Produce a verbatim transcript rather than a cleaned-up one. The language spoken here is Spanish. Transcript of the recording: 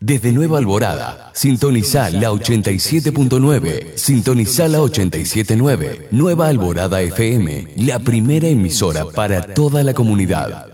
Desde Nueva Alborada, sintonizá la ochenta y siete punto nueve, sintonizá la ochenta y siete punto nueve. Nueva Alborada F M, la primera emisora para toda la comunidad.